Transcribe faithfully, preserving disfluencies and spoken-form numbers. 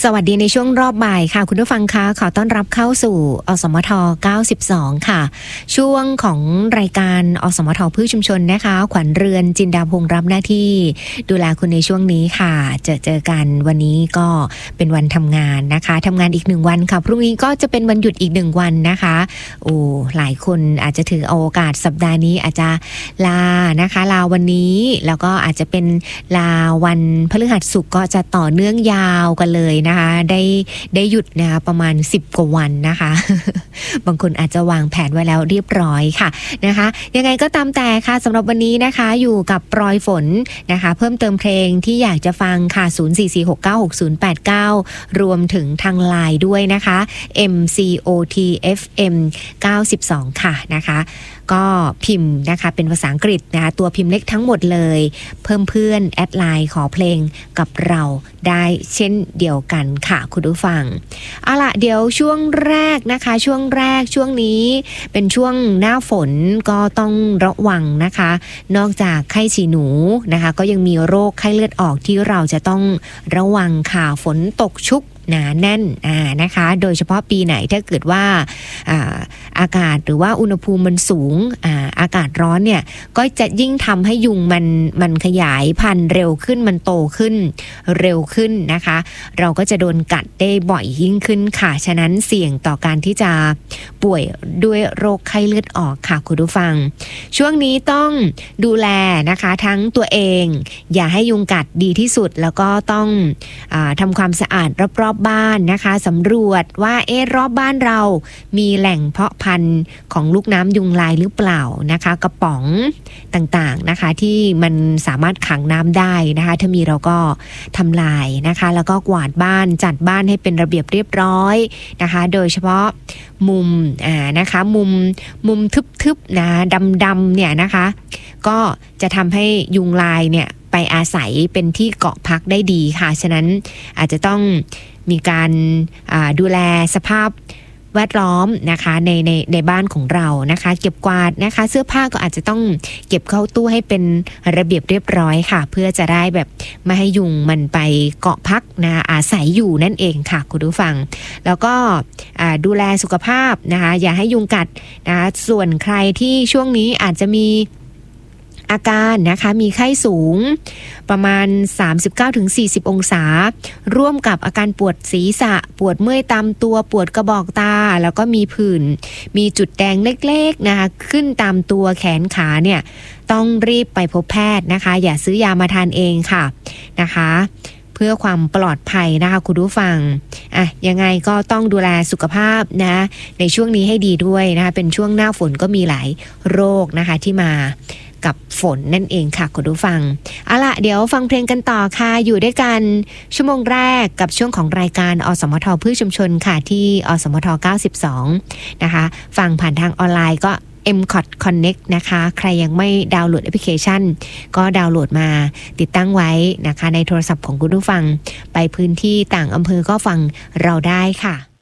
สวัสดีในช่วงรอบบ่ายค่ะคุณผู้ฟังคะขอต้อนรับเข้าสู่อสมทเก้าสิบสองค่ะช่วงของรายการอสมทพืชชุมชนนะคะขวัญเรือนจินดาพงษ์รับหน้าที่ดูแลคุณในช่วงนี้ค่ะเจอเจอกันวันนี้ก็เป็นวันทำงานนะคะทำงานอีกหนึ่งวันค่ะพรุ่งนี้ก็จะเป็นวันหยุดอีกหนึ่งวันนะคะโอ้หลายคนอาจจะถือเอาโอกาสสัปดาห์นี้อาจจะลานะคะลาวันนี้แล้วก็อาจจะเป็นลาวันพฤหัสศุกร์ก็จะต่อเนื่องยาวกันเลยนะคะได้ได้หยุดนะคะประมาณสิบกว่าวันนะคะ บางคนอาจจะวางแผนไว้แล้วเรียบร้อยค่ะนะคะยังไงก็ตามแต่ค่ะสำหรับวันนี้นะคะอยู่กับปลอยฝนนะคะเพิ่มเติมเพลงที่อยากจะฟังค่ะศูนย์ สี่ สี่ หก เก้า หก ศูนย์ แปด เก้ารวมถึงทางไลน์ด้วยนะคะ เอ็ม ซี โอ ที เอฟ เอ็ม เก้าสิบสองค่ะนะคะก็พิมพ์นะคะเป็นภาษาอังกฤษนะคะตัวพิมพ์เล็กทั้งหมดเลยเพิ่มเพื่อนแอดไลน์ขอเพลงกับเราได้เช่นเดียวกันค่ะคุณผู้ฟังเอาล่ะเดี๋ยวช่วงแรกนะคะช่วงแรกช่วงนี้เป็นช่วงหน้าฝนก็ต้องระวังนะคะนอกจากไข้ฉี่หนูนะคะก็ยังมีโรคไข้เลือดออกที่เราจะต้องระวังค่ะฝนตกชุกหนาแน่นอ่านะคะโดยเฉพาะปีไหนถ้าเกิดว่าอ่าอากาศหรือว่าอุณหภูมิมันสูงอ่าอากาศร้อนเนี่ยก็จะยิ่งทำให้ยุงมันมันขยายพันธุ์เร็วขึ้นมันโตขึ้นเร็วขึ้นนะคะเราก็จะโดนกัดได้บ่อยยิ่งขึ้นค่ะฉะนั้นเสี่ยงต่อการที่จะป่วยด้วยโรคไข้เลือดออกค่ะคุณผู้ฟังช่วงนี้ต้องดูแลนะคะทั้งตัวเองอย่าให้ยุงกัดดีที่สุดแล้วก็ต้องอ่าทำความสะอาดรอบบ้านนะคะสำรวจว่าเอ๊ะรอบบ้านเรามีแหล่งเพาะพันธุ์ของลูกน้ำยุงลายหรือเปล่านะคะกระป๋องต่างๆนะคะที่มันสามารถขังน้ำได้นะคะถ้ามีเราก็ทำลายนะคะแล้วก็กวาดบ้านจัดบ้านให้เป็นระเบียบเรียบร้อยนะคะโดยเฉพาะมุมอ่านะคะมุมมุมทึบๆนะดำๆเนี่ยนะคะก็จะทำให้ยุงลายเนี่ยไปอาศัยเป็นที่เกาะพักได้ดีค่ะฉะนั้นอาจจะต้องมีการดูแลสภาพแวดล้อมนะคะในในในบ้านของเรานะคะเก็บกวาดนะคะเสื้อผ้าก็อาจจะต้องเก็บเข้าตู้ให้เป็นระเบียบเรียบร้อยค่ะเพื่อจะได้แบบไม่ให้ยุงมันไปเกาะพักนะอาศัยอยู่นั่นเองค่ะคุณผู้ฟังแล้วก็ดูแลสุขภาพนะคะอย่าให้ยุงกัดนะคะส่วนใครที่ช่วงนี้อาจจะมีอาการนะคะมีไข้สูงประมาณ สามสิบเก้าถึงสี่สิบ องศาร่วมกับอาการปวดศีรษะปวดเมื่อยตามตัวปวดกระบอกตาแล้วก็มีผื่นมีจุดแดงเล็กๆนะคะขึ้นตามตัวแขนขาเนี่ยต้องรีบไปพบแพทย์นะคะอย่าซื้อยามาทานเองค่ะนะคะเพื่อความปลอดภัยนะคะคุณผู้ฟังอ่ะยังไงก็ต้องดูแลสุขภาพนะในช่วงนี้ให้ดีด้วยนะคะเป็นช่วงหน้าฝนก็มีหลายโรคนะคะที่มากับฝนนั่นเองค่ะคุณผู้ฟังเอาล่ะเดี๋ยวฟังเพลงกันต่อค่ะอยู่ด้วยกันชั่วโมงแรกกับช่วงของรายการอสมทพืชชุมชนค่ะที่อสมทเก้าสิบสองนะคะฟังผ่านทางออนไลน์ก็ เอ็ม คอท Connect นะคะใครยังไม่ดาวน์โหลดแอปพลิเคชันก็ดาวน์โหลดมาติดตั้งไว้นะคะในโทรศัพท์ของคุณผู้ฟังไปพื้นที่ต่างอำเภอก็ฟังเราได้ค่ะ